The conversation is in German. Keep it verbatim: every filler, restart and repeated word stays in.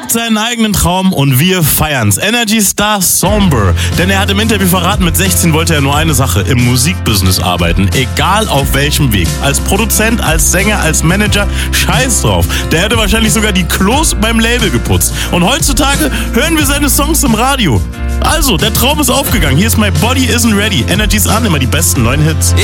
lebt seinen eigenen Traum und wir feiern's. Energy Star Somber. Denn er hat im Interview verraten, mit sechzehn wollte er nur eine Sache, im Musikbusiness arbeiten. Egal auf welchem Weg. Als Produzent, als Sänger, als Manager, scheiß drauf. Der hätte wahrscheinlich sogar die Klos beim Label geputzt. Und heutzutage hören wir seine Songs im Radio. Also, der Traum ist aufgegangen. Hier ist My Body Isn't Ready. Energy's an, immer die besten neuen Hits.